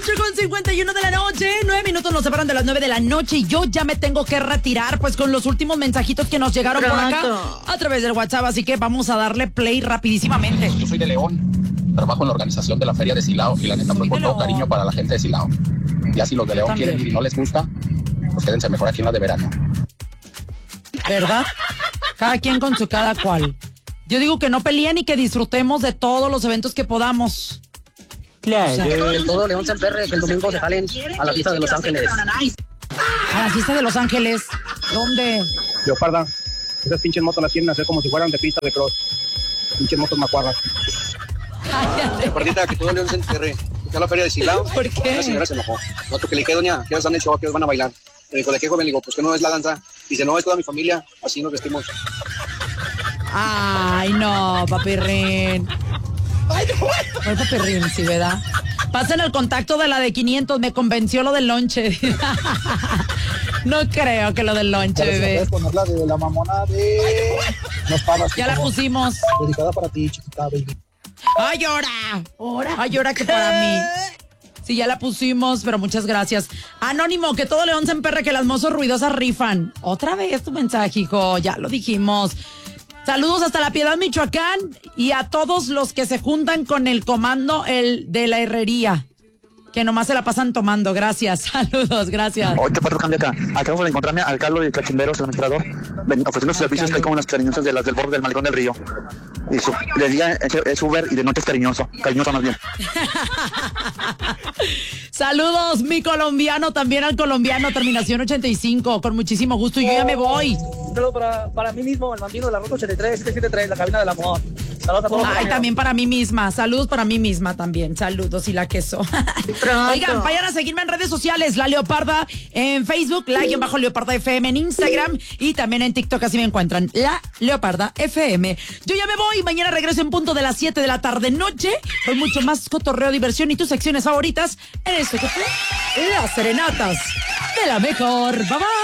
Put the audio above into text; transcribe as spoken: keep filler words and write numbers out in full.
ocho con cincuenta y uno de la noche. Nueve minutos nos separan de las nueve de la noche y yo ya me tengo que retirar, pues con los últimos mensajitos que nos llegaron Pronto. por acá a través del WhatsApp. Así que vamos a darle play rapidísimamente. Yo soy de León, trabajo en la organización de la Feria de Silao y la neta fue con todo cariño para la gente de Silao. Ya si los de León También. quieren ir y no les gusta, pues quédense mejor aquí en la de verano. ¿Verdad? Cada quien con su cada cual. Yo digo que no peleen y que disfrutemos de todos los eventos que podamos. Claro. O sea, que todo León se emperre, que el domingo se jalen a la fiesta de Los Ángeles. ¿A la fiesta de Los Ángeles? ¿Dónde? Leoparda, esas pinches motos las quieren hacer como si fueran de pista de cross. Pinches motos macuarras. Leopardita, que todo León se emperre. Está la feria de Silao. ¿Por qué? La señora se enojó. No, porque le dije, doña, ¿qué han hecho? ¿Qué van a bailar? Le dijo, ¿de qué joven? Le digo, pues que no es la danza. Dice, no, es toda mi familia. Así nos vestimos. Ay, no, papirrín. Ay, no. No, papirrín, sí, ¿verdad? Pasen el contacto de la de quinientos. Me convenció lo del lonche. No creo que lo del lonche, bebé. Ponerla de la mamona de... Nos paras, ya la pusimos. Dedicada para ti, chiquita, baby. Ay, llora. Ay, llora que para mí. Sí, ya la pusimos, pero muchas gracias. Anónimo, que todo León se emperre, que las mozos ruidosas rifan. Otra vez tu mensaje, hijo, ya lo dijimos. Saludos hasta La Piedad, Michoacán, y a todos los que se juntan con el comando el de la herrería, que nomás se la pasan tomando. Gracias, saludos, gracias. Hoy te paso cambio acá. Acabo de encontrarme al Carlos de Cachimberos, el administrador, ofreciendo sus servicios que hay como las cariñosas de las del borde del malecón del río. Y su, de día es, es Uber y de noche es cariñoso, cariñoso más bien. Saludos, mi colombiano, también al colombiano, terminación ochenta y cinco, con muchísimo gusto, y yo ya me voy. Un saludo para, para mí mismo, el bambino de la ruta ochenta y tres, siete siete tres, la cabina del amor. Saludos a todos. Ay, también para mí misma, saludos para mí misma también, saludos y la queso. Oigan, vayan a seguirme en redes sociales, La Leoparda en Facebook, la guión bajo Leoparda F M en Instagram y también en TikTok, así me encuentran, La Leoparda F M. Yo ya me voy, mañana regreso en punto de las siete de la tarde noche, con mucho más cotorreo, diversión y tus secciones favoritas en esto que fue Las Serenatas de la Mejor. Bye bye.